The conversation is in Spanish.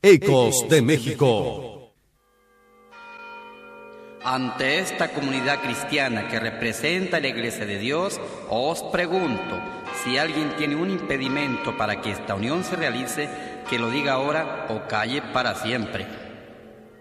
Ecos de México. Ante esta comunidad cristiana que representa la Iglesia de Dios, os pregunto, si alguien tiene un impedimento para que esta unión se realice, que lo diga ahora o calle para siempre.